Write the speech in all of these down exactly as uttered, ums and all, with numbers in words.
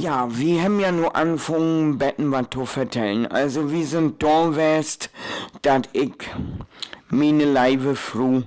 Ja, wir haben ja nur angefangen, Betten was zu vertellen. Also wir sind da west, dass ich meine Leibe froh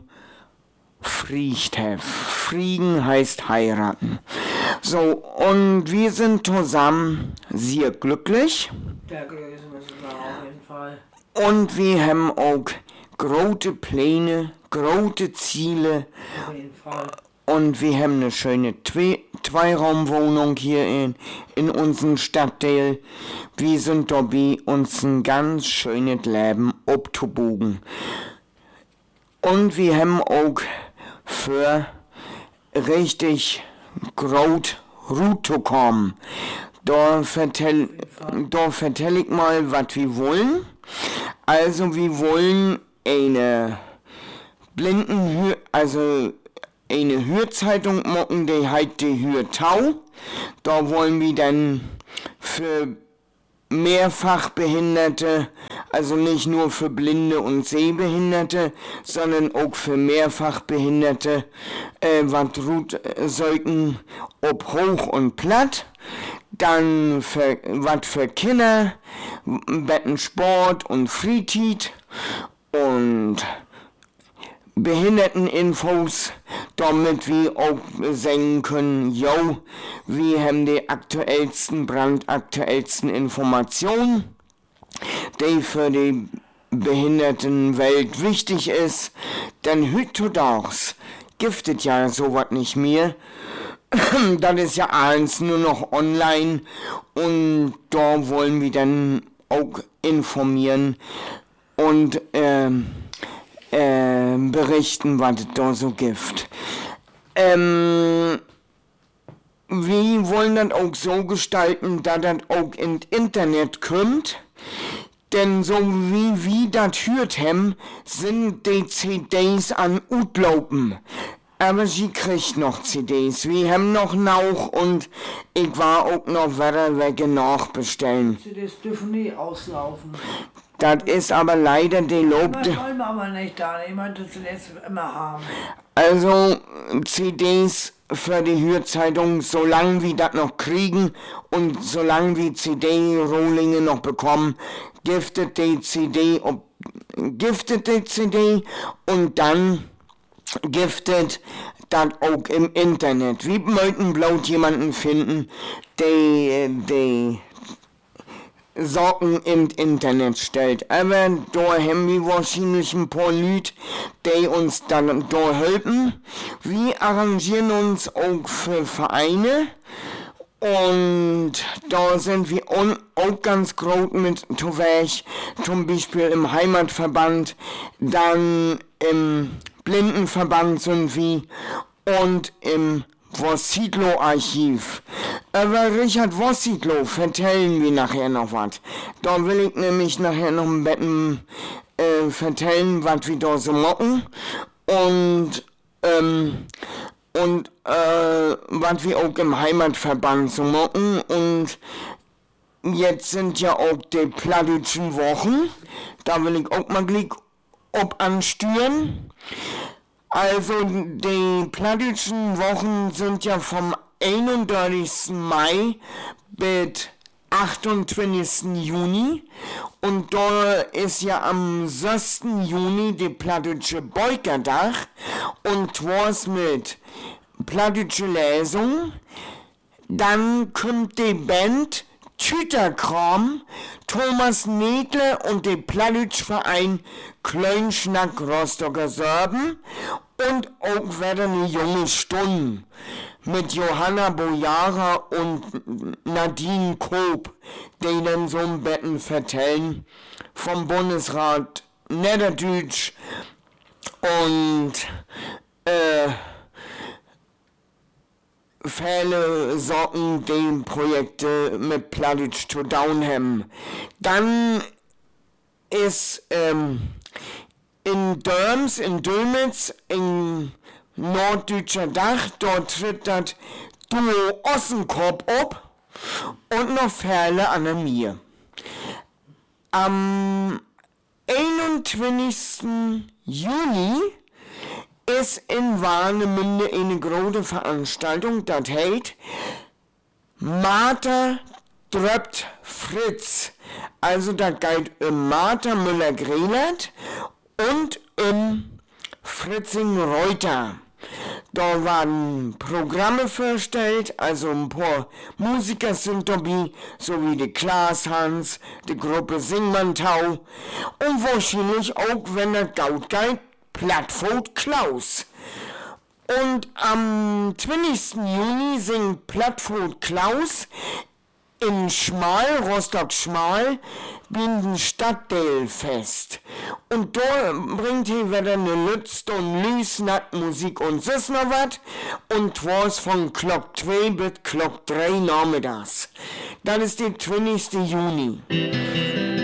friegt hab. Friegen heißt heiraten. So, und wir sind zusammen sehr glücklich. Der glücklich müssen wir auf jeden Fall. Und wir haben auch große Pläne, große Ziele. Auf jeden Fall. Und wir haben eine schöne Zwei- Zweiraumwohnung hier in, in unserem Stadtteil. Wir sind dabei, uns ein ganz schönes Leben abzubogen. Und wir haben auch für richtig groß Ruhe zu kommen. Da vertell, da vertell ich mal, was wir wollen. Also wir wollen eine Blindenhür, also eine Hörzeitung machen, die heißt die Hörtau. Da wollen wir dann für Mehrfachbehinderte, also nicht nur für Blinde und Sehbehinderte, sondern auch für Mehrfachbehinderte, äh, was tut sollten, ob hoch und platt. Dann für, was für Kinder, Betten Sport und Freizeit und Behinderteninfos, damit wir auch sagen können, yo, wir haben die aktuellsten, brandaktuellsten Informationen, die für die Behindertenwelt wichtig ist, denn heutzutage giftet ja sowas nicht mehr. Das ist ja alles nur noch online und da wollen wir dann auch informieren und ähm, äh, berichten, was es da so gibt. Ähm, wir wollen das auch so gestalten, dass das auch ins Internet kommt. Denn so wie wir das hört haben, sind die C Ds an Utlaupen. Aber sie kriegt noch C Ds. Wir haben noch Nauch und ich war auch noch weiter weg nachbestellen. C Ds dürfen nie auslaufen. Das ist aber leider die Lob. Das wollen wir aber nicht da. Ich möchte C Ds immer haben. Also C Ds für die Hörzeitung, solange wir das noch kriegen und solange wir C D-Rohlinge noch bekommen, giftet die C D, ob, giftet die C D und dann giftet das auch im Internet. Wir möchten bloß jemanden finden, der die Sorgen im Internet stellt. Aber da haben wir wahrscheinlich ein paar Leute, die uns dann da helfen. Wir arrangieren uns auch für Vereine. Und da sind wir auch ganz groß mit zuweg, zum Beispiel im Heimatverband, dann im Blindenverband sind wir und im Wossidlo-Archiv. Über Richard Wossidlo vertellen wir nachher noch was. Da will ich nämlich nachher noch ein Betten äh, vertellen, was wir da so machen. Und, ähm, und äh, was wir auch im Heimatverband so machen. Und jetzt sind ja auch die plattdeutschen Wochen. Da will ich auch mal gleich ob ansteuern. Also die plattdeutschen Wochen sind ja vom einunddreißigsten Mai bis achtundzwanzigsten Juni und da ist ja am sechsten Juni die plattdeutsche Beukertag und was mit plattdeutsche Lesung. Dann kommt die Band Tüterkram, Thomas Nedle und der Plattdeutschverein Klönschnack Rostocker Sorben und auch wieder eine junge Stunde mit Johanna Bojara und Nadine Koop, die dann so ein Betten vertellen vom Bundesrat Niederdeutsch und äh, viele Sorgen, die Projekte mit Plattdeutsch zu down haben. Dann ist ähm, in Dörms, in Dömitz, in Norddeutscher Dach, dort tritt das Duo Ossenkopf ab und noch Ferle an der Mir. Am einundzwanzigsten Juni ist in Warnemünde eine große Veranstaltung, das heißt Martha dröpt Fritz. Also da geht um Martha Müller-Grelert und um Fritzing-Reuter. Da waren Programme vorgestellt, also ein paar Musiker sind dabei, so wie die Klaas Hans, die Gruppe Singmantau und wahrscheinlich auch, wenn der Gaut geht, Plattfurt Klaus. Und am zwanzigsten Juni singt Plattfurt Klaus in Schmal, Rostock-Schmal, bin Stadtteilfest. Und da bringt hier wieder eine Lützt und Lüsnatt Musik und sis noch wat. Und was von Glock zwei bis Glock drei nachmittags. Das ist der zwanzigsten Juni.